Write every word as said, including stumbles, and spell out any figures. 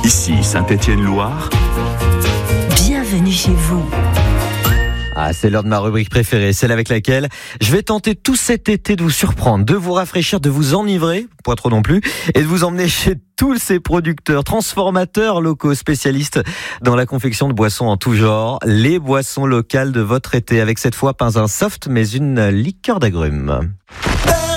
Ici Saint-Étienne-Loire. Bienvenue chez vous. Ah, c'est l'heure de ma rubrique préférée, celle avec laquelle je vais tenter tout cet été de vous surprendre, de vous rafraîchir, de vous enivrer, pas trop non plus, et de vous emmener chez tous ces producteurs, transformateurs locaux, spécialistes dans la confection de boissons en tout genre, les boissons locales de votre été, avec cette fois pas un soft mais une liqueur d'agrumes.